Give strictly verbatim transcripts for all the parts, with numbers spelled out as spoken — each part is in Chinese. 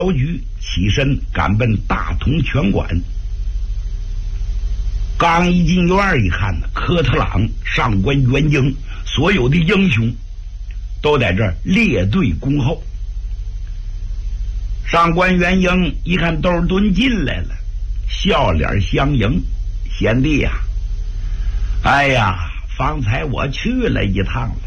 镖局起身赶奔大同拳馆。刚一进院一看呢，科特朗、上官元英所有的英雄都在这儿列队恭候。上官元英一看窦尔敦进来了，笑脸相迎：“贤弟呀、啊，哎呀，方才我去了一趟了。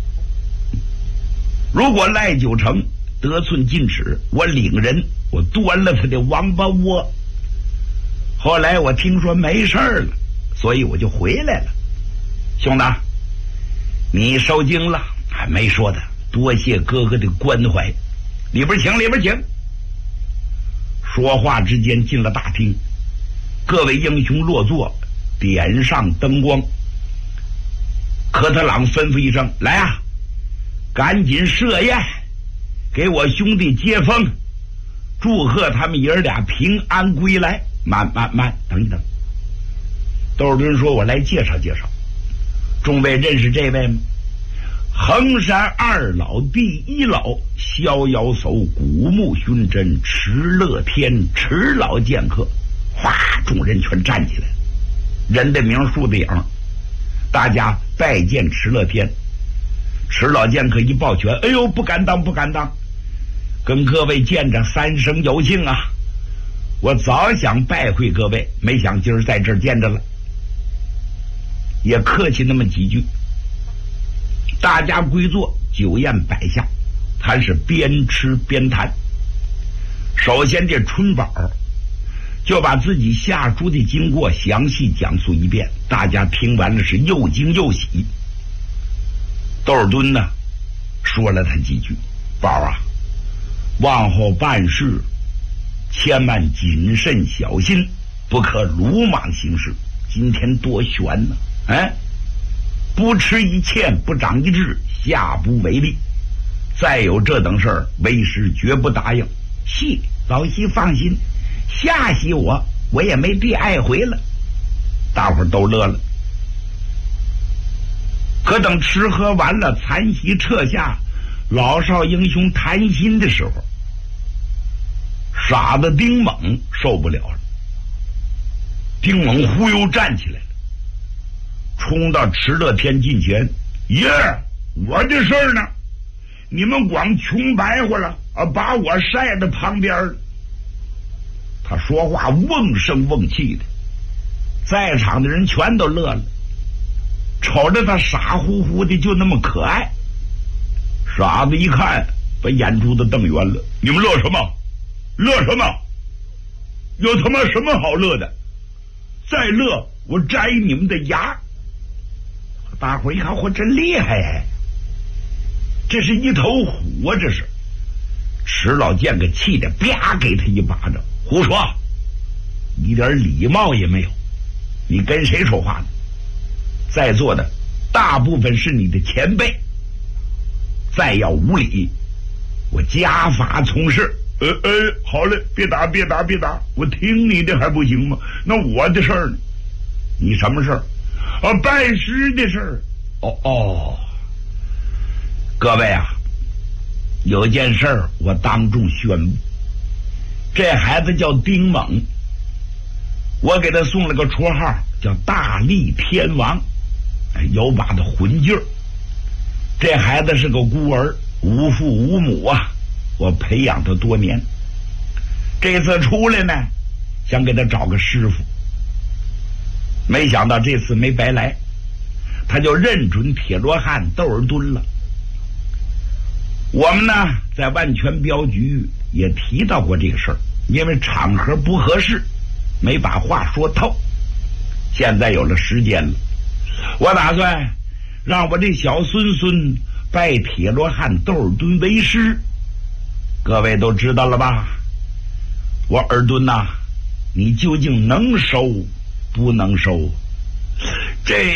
如果赖九成得寸进尺，我领人我端了他的王八窝。后来我听说没事了，所以我就回来了。兄弟，你受惊了？还没说的，多谢哥哥的关怀。里边请，里边请。”说话之间进了大厅，各位英雄落座，点上灯光。科特朗吩咐一声：“来啊，赶紧设宴，给我兄弟接风，祝贺他们爷儿俩平安归来。”慢慢慢，等一等。窦尔敦说：“我来介绍介绍。众位认识这位吗？衡山二老第一老，逍遥叟古木熏真池乐天池老剑客。”哗，众人全站起来，人的名树的影，大家拜见池乐天。池老剑客一抱拳：“哎呦，不敢当不敢当，跟各位见着三生有幸啊！我早想拜会各位，没想今儿在这儿见着了。”也客气那么几句，大家归坐，酒宴摆下，他是边吃边谈。首先这春宝就把自己下书的经过详细讲述一遍，大家听完了是又惊又喜。窦尔敦呢说了他几句：“宝啊，往后办事千万谨慎小心，不可鲁莽行事。今天多悬呢，哎，不吃一堑，不长一智，下不为例。再有这等事儿，为师绝不答应。”“系，老西放心，下席我我也没地爱回了。”大伙儿都乐了。可等吃喝完了，残席撤下，老少英雄谈心的时候，傻子丁猛受不了了。丁猛忽悠站起来了，冲到池乐天近前：“爷，我的事儿呢？你们光穷白活了啊，把我晒在旁边了。”他说话瓮声瓮气的，在场的人全都乐了，瞅着他傻乎乎的，就那么可爱。傻子一看，把眼珠子瞪圆了：“你们乐什么？乐什么？有他妈什么好乐的？再乐我摘你们的牙！”大伙一看，嚯，真厉害呀！这是一头虎啊！这是池老剑给气的，啪给他一巴掌：“胡说，一点礼貌也没有！你跟谁说话呢？在座的大部分是你的前辈，再要无礼，我家法从事。”“呃呃，好嘞，别打别打别打，我听你的还不行吗？那我的事儿呢？你什么事儿？啊，拜师的事儿。哦哦，各位啊，有件事儿我当众宣布，这孩子叫丁猛，我给他送了个绰号叫大力天王，哎，有把的混劲儿。这孩子是个孤儿，无父无母啊，我培养他多年，这次出来呢，想给他找个师傅，没想到这次没白来，他就认准铁罗汉窦尔敦了。我们呢在万全镖局也提到过这个事儿，因为场合不合适，没把话说透。现在有了时间了，我打算让我这小孙孙拜铁罗汉窦尔敦为师。各位都知道了吧？我尔敦呐、啊，你究竟能收不能收？这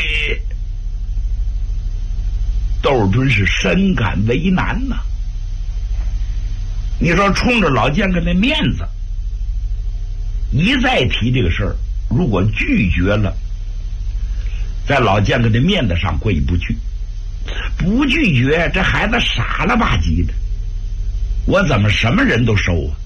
窦尔敦是深感为难呐、啊。你说冲着老剑客那面子，一再提这个事儿，如果拒绝了，在老剑客的面子上过意不去；不拒绝，这孩子傻了吧唧的，我怎么什么人都收啊？